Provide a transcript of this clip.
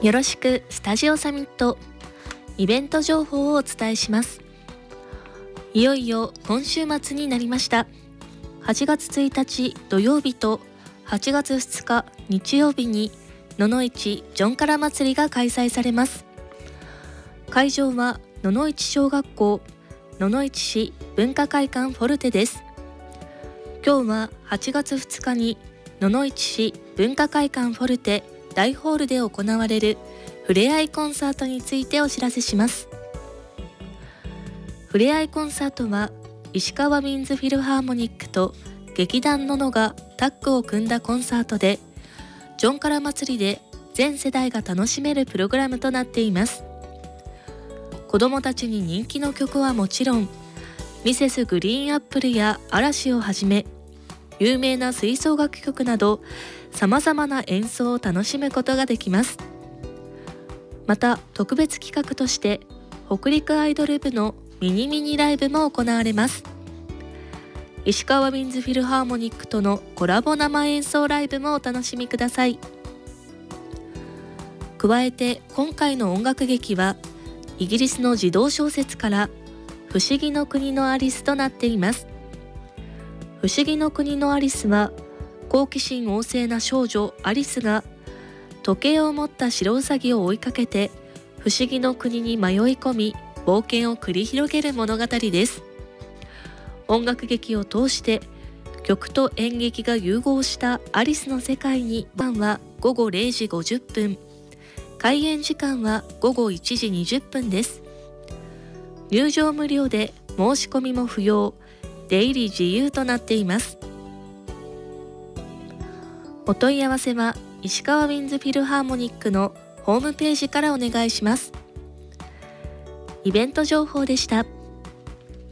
よろしくスタジオサミットイベント情報をお伝えします。いよいよ今週末になりました。8月1日土曜日と8月2日日曜日に野々市ジョンカラ祭りが開催されます。会場は野々市小学校野々市市文化会館フォルテです。今日は8月2日に野々市市文化会館フォルテ大ホールで行われるふれあいコンサートについてお知らせします。ふれあいコンサートは石川ウィンズフィルハーモニックと劇団ののがタッグを組んだコンサートで、ジョンカラ祭りで全世代が楽しめるプログラムとなっています。子どもたちに人気の曲はもちろん、ミセスグリーンアップルや嵐をはじめ有名な吹奏楽曲などさまざまな演奏を楽しむことができます。また特別企画として北陸アイドル部のミニライブも行われます。石川ウィンズフィルハーモニックとのコラボ生演奏ライブもお楽しみください。加えて今回の音楽劇はイギリスの児童小説から不思議の国のアリスとなっています。不思議の国のアリスは好奇心旺盛な少女アリスが時計を持った白ウサギを追いかけて不思議の国に迷い込み冒険を繰り広げる物語です。音楽劇を通して曲と演劇が融合したアリスの世界に、時間は午後0時50分、開演時間は午後1時20分です。入場無料で申し込みも不要、出入り自由となっています。お問い合わせは石川ウィンズフィルハーモニックのホームページからお願いします。イベント情報でした。